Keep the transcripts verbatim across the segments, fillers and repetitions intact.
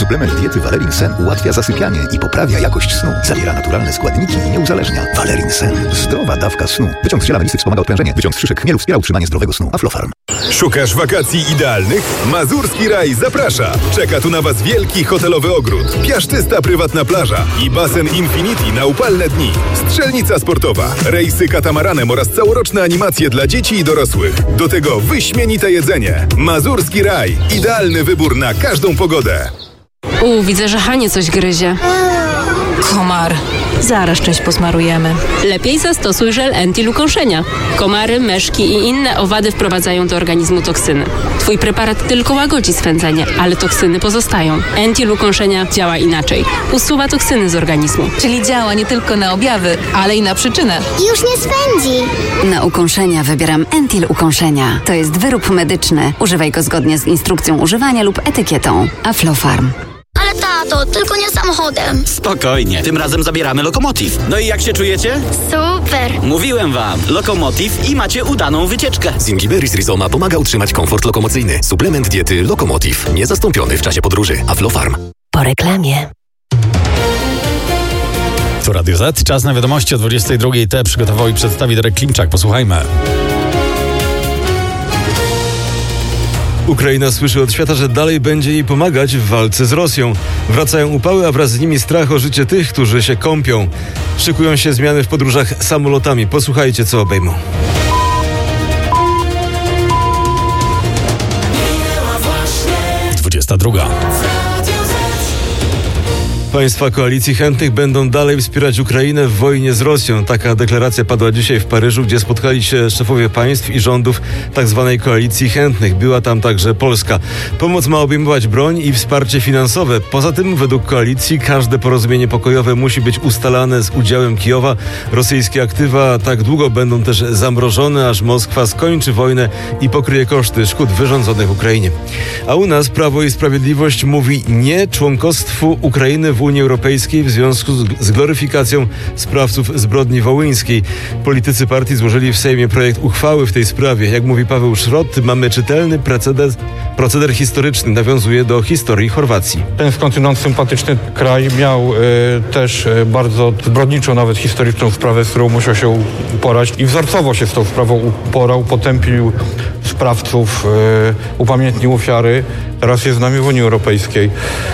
Suplement diety Valerin Sen ułatwia zasypianie i poprawia jakość snu. Zawiera naturalne składniki i nie uzależnia. Valerin Sen. Zdrowa dawka snu. Wyciąg z ziela melisy wspomaga odprężenie. Wyciąg z szyszek chmielu wspiera utrzymanie zdrowego snu. Aflofarm. Szukasz wakacji idealnych? Mazurski Raj zaprasza. Czeka tu na Was wielki hotelowy ogród, piaszczysta prywatna plaża i basen Infinity na upalne dni. Strzelnica sportowa, rejsy katamaranem oraz całoroczne animacje dla dzieci i dorosłych. Do tego wyśmienite jedzenie. Mazurski Raj. Idealny wybór na każdą pogodę. U, widzę, że Hanie coś gryzie. Komar. Zaraz część posmarujemy. Lepiej zastosuj żel Entil ukąszenia. Komary, meszki i inne owady wprowadzają do organizmu toksyny. Twój preparat tylko łagodzi swędzenie, ale toksyny pozostają. Entil ukąszenia działa inaczej. Usuwa toksyny z organizmu. Czyli działa nie tylko na objawy, ale i na przyczynę. Już nie swędzi. Na ukąszenia wybieram Entil ukąszenia. To jest wyrób medyczny. Używaj go zgodnie z instrukcją używania lub etykietą. Aflofarm. Ale tato, tylko nie samochodem. Spokojnie, tym razem zabieramy Lokomotiv. No i jak się czujecie? Super. Mówiłem wam, Lokomotiv i macie udaną wycieczkę. Zingiberis Rizoma pomaga utrzymać komfort lokomocyjny. Suplement diety Lokomotiv. Niezastąpiony w czasie podróży. Aflofarm. Po reklamie. To Radio Z. Czas na wiadomości o dwudziestej drugiej. Te przygotował i przedstawi Darek Klimczak. Posłuchajmy. Ukraina słyszy od świata, że dalej będzie jej pomagać w walce z Rosją. Wracają upały, a wraz z nimi strach o życie tych, którzy się kąpią. Szykują się zmiany w podróżach samolotami. Posłuchajcie, co obejmą. dwudziesta druga. Państwa koalicji chętnych będą dalej wspierać Ukrainę w wojnie z Rosją. Taka deklaracja padła dzisiaj w Paryżu, gdzie spotkali się szefowie państw i rządów tzw. koalicji chętnych. Była tam także Polska. Pomoc ma obejmować broń i wsparcie finansowe. Poza tym, według koalicji, każde porozumienie pokojowe musi być ustalane z udziałem Kijowa. Rosyjskie aktywa tak długo będą też zamrożone, aż Moskwa skończy wojnę i pokryje koszty szkód wyrządzonych Ukrainie. A u nas Prawo i Sprawiedliwość mówi nie członkostwu Ukrainy w Unii Europejskiej w związku z gloryfikacją sprawców zbrodni wołyńskiej. Politycy partii złożyli w Sejmie projekt uchwały w tej sprawie. Jak mówi Paweł Szrot, mamy czytelny precedens, proceder historyczny. Nawiązuje do historii Chorwacji. Ten skądinąd sympatyczny kraj miał y, też y, bardzo zbrodniczą, nawet historyczną sprawę, z którą musiał się uporać i wzorcowo się z tą sprawą uporał, potępił sprawców, y, upamiętnił ofiary. Teraz jest z nami w Unii Europejskiej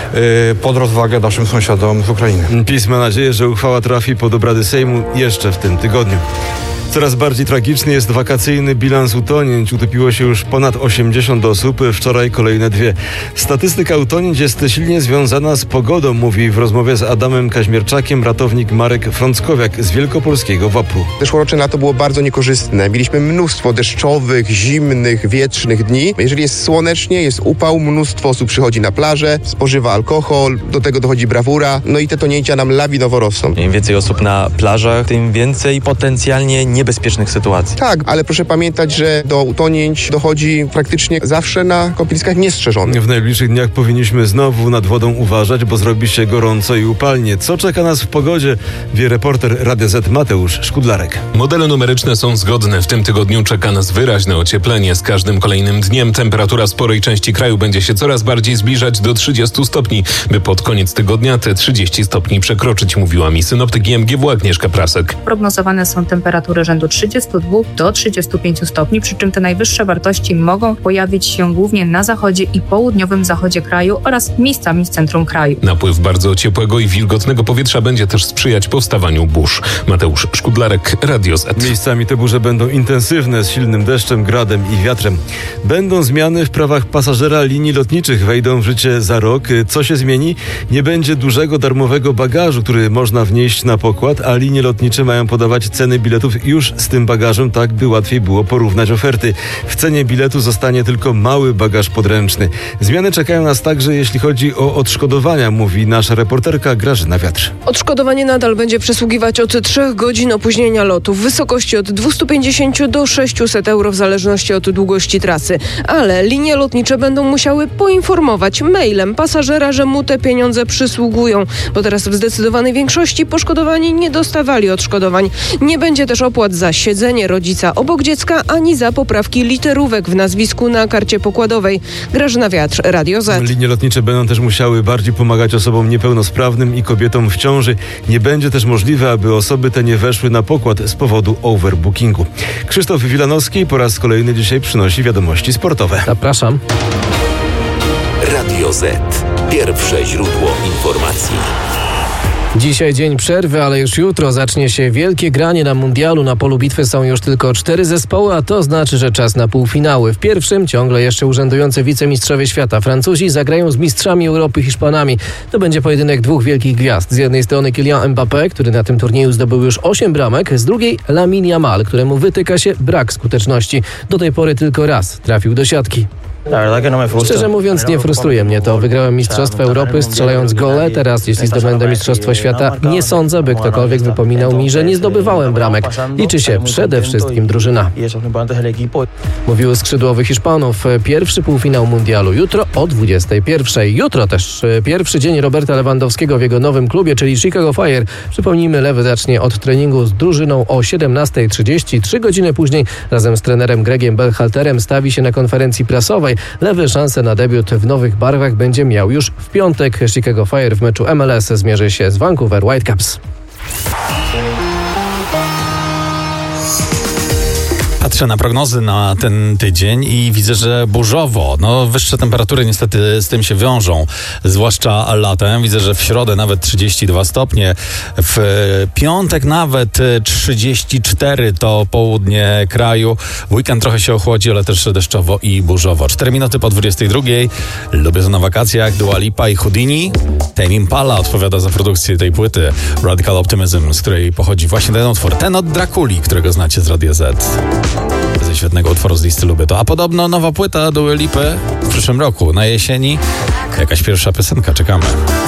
y, pod rozwagę naszym sąsiadom z Ukrainy. PiS ma nadzieję, że uchwała trafi pod obrady Sejmu jeszcze w tym tygodniu. Coraz bardziej tragiczny jest wakacyjny bilans utonięć. Utopiło się już ponad osiemdziesiąt osób, wczoraj kolejne dwie. Statystyka utonięć jest silnie związana z pogodą, mówi w rozmowie z Adamem Kaźmierczakiem ratownik Marek Frąckowiak z wielkopolskiego W A P-u. Zeszłoroczne lato było bardzo niekorzystne. Mieliśmy mnóstwo deszczowych, zimnych, wietrznych dni. Jeżeli jest słonecznie, jest upał, mnóstwo osób przychodzi na plażę, spożywa alkohol, do tego dochodzi brawura, no i te tonięcia nam lawinowo rosną. Im więcej osób na plażach, tym więcej potencjalnie nie niebezpiecznych sytuacji. Tak, ale proszę pamiętać, że do utonięć dochodzi praktycznie zawsze na kąpieliskach niestrzeżonych. W najbliższych dniach powinniśmy znowu nad wodą uważać, bo zrobi się gorąco i upalnie. Co czeka nas w pogodzie, wie reporter Radia Z Mateusz Szkudlarek. Modele numeryczne są zgodne. W tym tygodniu czeka nas wyraźne ocieplenie. Z każdym kolejnym dniem temperatura w sporej części kraju będzie się coraz bardziej zbliżać do trzydziestu stopni, by pod koniec tygodnia te trzydzieści stopni przekroczyć, mówiła mi synoptyk I M G W Agnieszka Prasek. Prognozowane są temperatury rzędu trzydziestu dwóch do trzydziestu pięciu stopni, przy czym te najwyższe wartości mogą pojawić się głównie na zachodzie i południowym zachodzie kraju oraz miejscami w centrum kraju. Napływ bardzo ciepłego i wilgotnego powietrza będzie też sprzyjać powstawaniu burz. Mateusz Szkudlarek, Radio Z. Miejscami te burze będą intensywne, z silnym deszczem, gradem i wiatrem. Będą zmiany w prawach pasażera linii lotniczych, wejdą w życie za rok. Co się zmieni? Nie będzie dużego darmowego bagażu, który można wnieść na pokład, a linie lotnicze mają podawać ceny biletów już z tym bagażem, tak by łatwiej było porównać oferty. W cenie biletu zostanie tylko mały bagaż podręczny. Zmiany czekają nas także, jeśli chodzi o odszkodowania, mówi nasza reporterka Grażyna Wiatr. Odszkodowanie nadal będzie przysługiwać od trzech godzin opóźnienia lotu w wysokości od dwieście pięćdziesiąt do sześciuset euro w zależności od długości trasy. Ale linie lotnicze będą musiały musiały poinformować mailem pasażera, że mu te pieniądze przysługują, bo teraz w zdecydowanej większości poszkodowani nie dostawali odszkodowań. Nie będzie też opłat za siedzenie rodzica obok dziecka, ani za poprawki literówek w nazwisku na karcie pokładowej. Grażyna Wiatr, Radio Z. Linie lotnicze będą też musiały bardziej pomagać osobom niepełnosprawnym i kobietom w ciąży. Nie będzie też możliwe, aby osoby te nie weszły na pokład z powodu overbookingu. Krzysztof Wilanowski po raz kolejny dzisiaj przynosi wiadomości sportowe. Zapraszam. Radio Z. Pierwsze źródło informacji. Dzisiaj dzień przerwy, ale już jutro zacznie się wielkie granie na mundialu. Na polu bitwy są już tylko cztery zespoły, a to znaczy, że czas na półfinały. W pierwszym ciągle jeszcze urzędujący wicemistrzowie świata Francuzi zagrają z mistrzami Europy Hiszpanami. To będzie pojedynek dwóch wielkich gwiazd. Z jednej strony Kylian Mbappé, który na tym turnieju zdobył już osiem bramek, z drugiej Lamine Yamal, któremu wytyka się brak skuteczności. Do tej pory tylko raz trafił do siatki. Szczerze mówiąc, nie frustruje mnie to. Wygrałem Mistrzostwo Europy strzelając gole. Teraz, jeśli zdobędę Mistrzostwo Świata, nie sądzę, by ktokolwiek wypominał mi, że nie zdobywałem bramek. Liczy się przede wszystkim drużyna. Mówił skrzydłowy Hiszpanów. Pierwszy półfinał mundialu jutro o dwudziestej pierwszej. Jutro też pierwszy dzień Roberta Lewandowskiego w jego nowym klubie, czyli Chicago Fire. Przypomnijmy, Lewy zacznie od treningu z drużyną o siedemnastej trzydzieści. Trzy godziny później razem z trenerem Gregiem Berhalterem stawi się na konferencji prasowej. Lewy szansę na debiut w nowych barwach będzie miał już w piątek. Chicago Fire w meczu M L S zmierzy się z Vancouver Whitecaps. Patrzę na prognozy na ten tydzień i widzę, że burzowo. No, wyższe temperatury niestety z tym się wiążą, zwłaszcza latem. Widzę, że w środę nawet trzydzieści dwa stopnie, w piątek nawet trzydzieści cztery to południe kraju. W weekend trochę się ochłodzi, ale też deszczowo i burzowo. cztery minuty po dwudziestej drugiej. Lubię to na wakacjach. Dua Lipa i Houdini. Tame Impala odpowiada za produkcję tej płyty Radical Optimism, z której pochodzi właśnie ten utwór. Ten od Drakuli, którego znacie z Radia Z. Ze świetnego utworu z listy Lubię to. A podobno nowa płyta Dua Lipy w przyszłym roku, na jesieni. Jakaś pierwsza piosenka, czekamy.